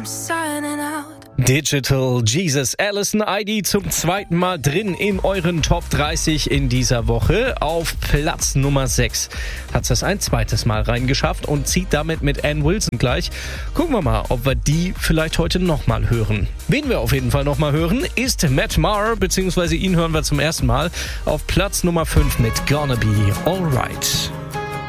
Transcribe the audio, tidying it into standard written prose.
I'm signing out. Digital Jesus, Alison ID zum zweiten Mal drin in euren Top 30 in dieser Woche. Auf Platz Nummer 6 hat es ein zweites Mal reingeschafft und zieht damit mit Ann Wilson gleich. Gucken wir mal, ob wir die vielleicht heute nochmal hören. Wen wir auf jeden Fall nochmal hören, ist Matt Maher, beziehungsweise ihn hören wir zum ersten Mal auf Platz Nummer 5 mit Gonna Be Alright.